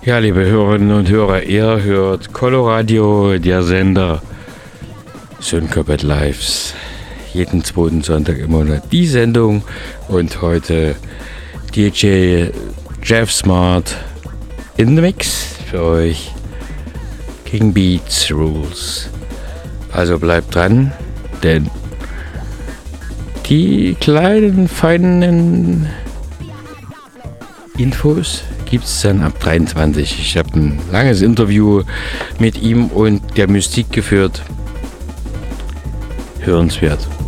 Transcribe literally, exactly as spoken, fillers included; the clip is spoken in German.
Ja, liebe Hörerinnen und Hörer, ihr hört Coloradio, der Sender Syncopat Lives. Jeden zweiten Sonntag im Monat die Sendung und heute D J Jeff Smart in the Mix für euch. King Beats Rules. Also bleibt dran, denn die kleinen, feinen Infos gibt es dann ab dreiundzwanzig. Ich habe ein langes Interview mit ihm und der Mystik geführt. Hörenswert.